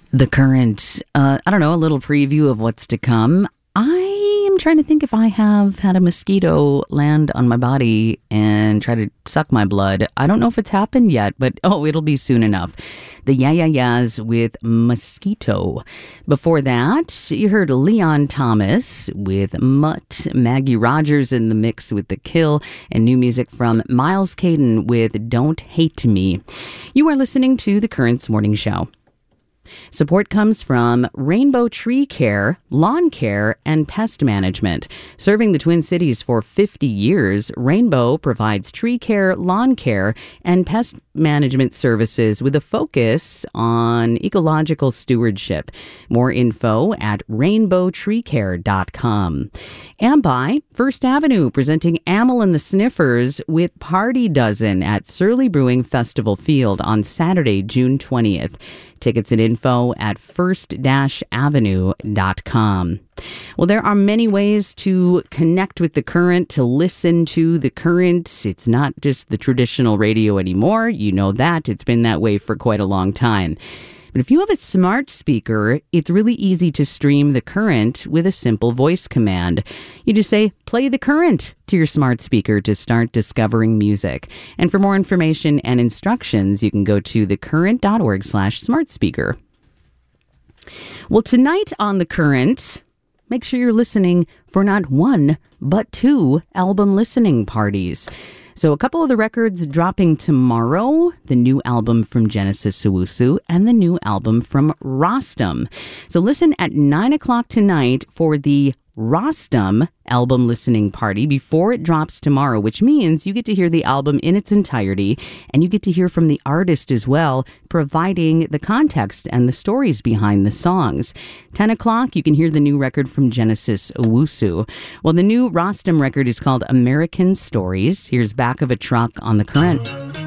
The Current, I don't know, a little preview of what's to come. I am trying to think if I have had a mosquito land on my body and try to suck my blood. I don't know if it's happened yet, but it'll be soon enough. The Yeah Yeah Yeahs with Mosquito. Before that, you heard Leon Thomas with Mutt, Maggie Rogers in the mix with The Kill, and new music from Miles Caden with Don't Hate Me. You are listening to The Current's Morning Show. Support comes from Rainbow Tree Care, Lawn Care, and Pest Management. Serving the Twin Cities for 50 years, Rainbow provides tree care, lawn care, and pest management services with a focus on ecological stewardship. More info at rainbowtreecare.com. And by First Avenue, presenting Amyl and the Sniffers with Party Dozen at Surly Brewing Festival Field on Saturday, June 20th. Tickets and info at first-avenue.com. Well, there are many ways to connect with The Current, to listen to The Current. It's not just the traditional radio anymore. You know that. It's been that way for quite a long time. But if you have a smart speaker, it's really easy to stream The Current with a simple voice command. You just say, play The Current to your smart speaker to start discovering music. And for more information and instructions, you can go to thecurrent.org/smartspeaker. Well, tonight on The Current, make sure you're listening for not one, but two album listening parties. So a couple of the records dropping tomorrow, the new album from Genesis Owusu and the new album from Rostam. So listen at 9 o'clock tonight for the Rostam album listening party before it drops tomorrow, which means you get to hear the album in its entirety and you get to hear from the artist as well, providing the context and the stories behind the songs. 10 o'clock, you can hear the new record from Genesis Owusu. Well, the new Rostam record is called American Stories. Here's Back of a Truck on The Current.